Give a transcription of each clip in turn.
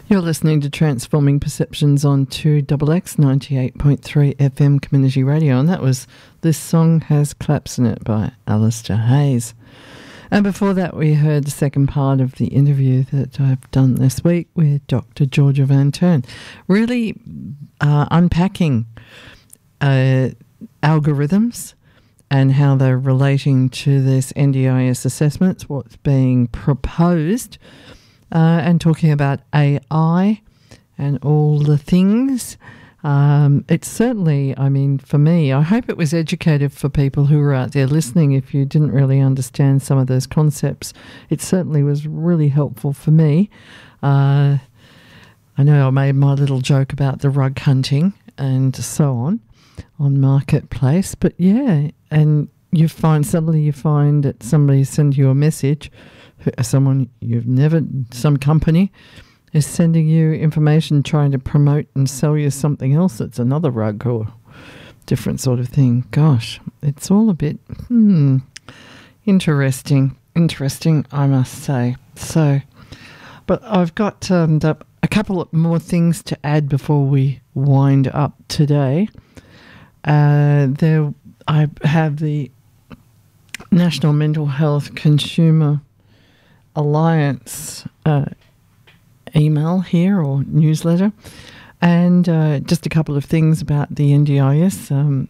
You're listening to Transforming Perceptions on 2XX 98.3 FM Community Radio, and that was This Song Has Claps in It by Alistair Hayes. And before that, we heard the second part of the interview that I've done this week with Dr. Georgia Van Tern, really unpacking algorithms and how they're relating to this NDIS assessments, what's being proposed, and talking about AI and all the things. It's certainly, I mean, for me, I hope it was educative for people who were out there listening. If you didn't really understand some of those concepts, it certainly was really helpful for me. I know I made my little joke about the rug hunting and so on Marketplace, but yeah, and suddenly you find that somebody sends you a message, some company is sending you information trying to promote and sell you something else that's another rug or different sort of thing. Gosh, it's all a bit interesting, I must say. So, but I've got a couple of more things to add before we wind up today. I have the National Mental Health Consumer Alliance email here or newsletter, and just a couple of things about the NDIS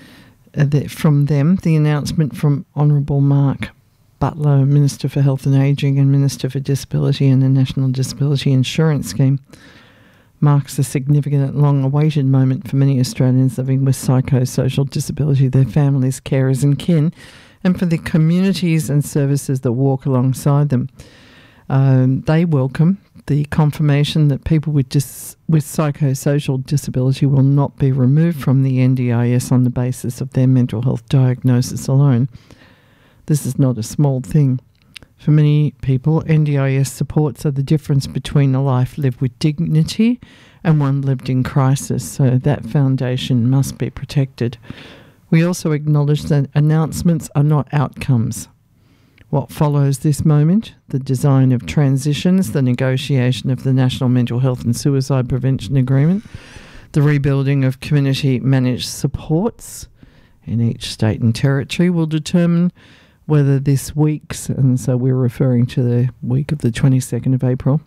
from them. The announcement from Honourable Mark Butler, Minister for Health and Ageing and Minister for Disability and the National Disability Insurance Scheme, marks a significant and long-awaited moment for many Australians living with psychosocial disability, their families, carers and kin, and for the communities and services that walk alongside them. They welcome the confirmation that people with psychosocial disability will not be removed from the NDIS on the basis of their mental health diagnosis alone. This is not a small thing. For many people, NDIS supports are the difference between a life lived with dignity and one lived in crisis, so that foundation must be protected. We also acknowledge that announcements are not outcomes. What follows this moment, the design of transitions, the negotiation of the National Mental Health and Suicide Prevention Agreement, the rebuilding of community-managed supports in each state and territory will determine whether this week's, and so we're referring to the week of the 22nd of April,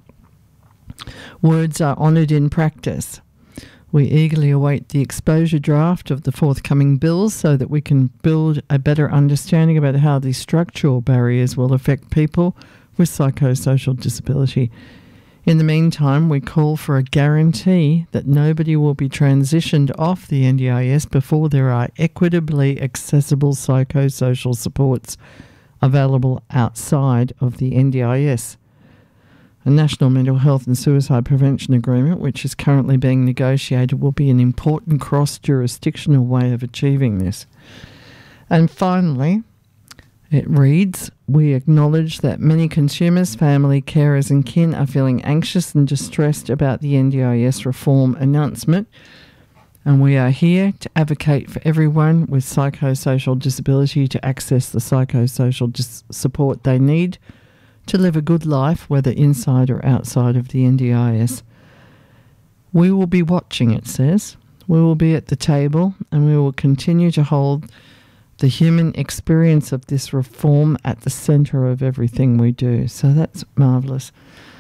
words are honoured in practice. We eagerly await the exposure draft of the forthcoming bills so that we can build a better understanding about how these structural barriers will affect people with psychosocial disability. In the meantime, we call for a guarantee that nobody will be transitioned off the NDIS before there are equitably accessible psychosocial supports available outside of the NDIS. A National Mental Health and Suicide Prevention Agreement, which is currently being negotiated, will be an important cross-jurisdictional way of achieving this. And finally, it reads, we acknowledge that many consumers, family, carers and kin are feeling anxious and distressed about the NDIS reform announcement, and we are here to advocate for everyone with psychosocial disability to access the psychosocial support they need to live a good life, whether inside or outside of the NDIS. We will be watching, it says. We will be at the table and we will continue to hold the human experience of this reform at the centre of everything we do. So that's marvellous.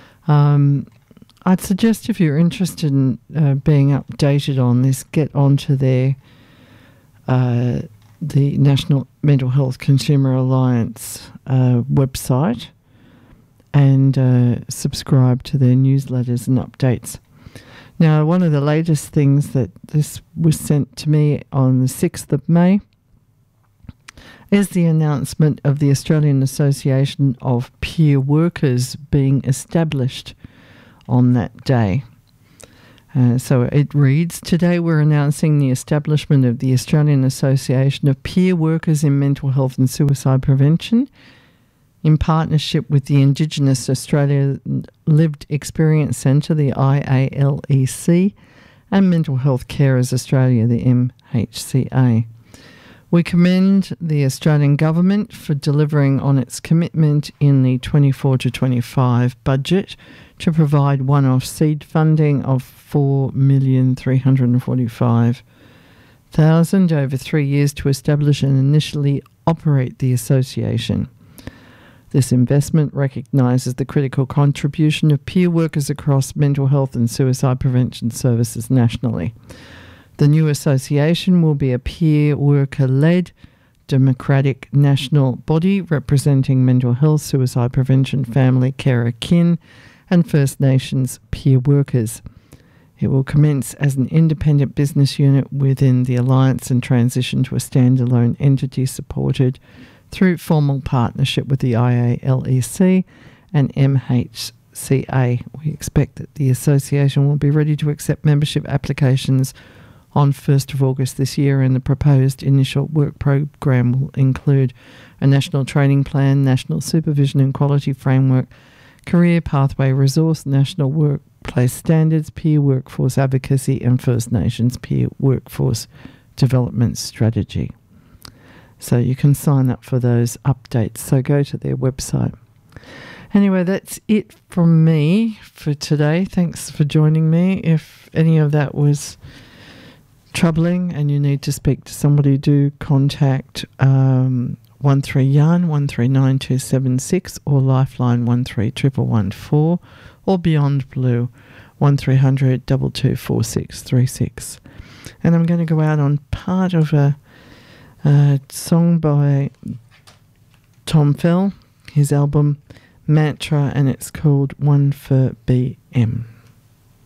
I'd suggest if you're interested in being updated on this, get onto the National Mental Health Consumer Alliance website and subscribe to their newsletters and updates. Now, one of the latest things that this was sent to me on the 6th of May is the announcement of the Australian Association of Peer Workers being established on that day. So it reads, today we're announcing the establishment of the Australian Association of Peer Workers in Mental Health and Suicide Prevention in partnership with the Indigenous Australia Lived Experience Centre, the IALEC, and Mental Health Carers Australia, the MHCA. We commend the Australian Government for delivering on its commitment in the 24 to 25 budget to provide one-off seed funding of $4,345,000 over 3 years to establish and initially operate the association. This investment recognises the critical contribution of peer workers across mental health and suicide prevention services nationally. The new association will be a peer worker-led, democratic national body representing mental health, suicide prevention, family, carer, kin, and First Nations peer workers. It will commence as an independent business unit within the Alliance and transition to a standalone entity supported through formal partnership with the IALEC and MHCA. We expect that the association will be ready to accept membership applications on 1st of August this year, and the proposed initial work program will include a national training plan, national supervision and quality framework, career pathway resource, national workplace standards, peer workforce advocacy, and First Nations peer workforce development strategy. So you can sign up for those updates. So go to their website. Anyway, that's it from me for today. Thanks for joining me. If any of that was troubling and you need to speak to somebody, do contact 13-YARN 139276 or Lifeline 131114 or Beyond Blue 1300 224636. And I'm going to go out on part of a song by Tom Fell, his album Mantra, and it's called One for BM.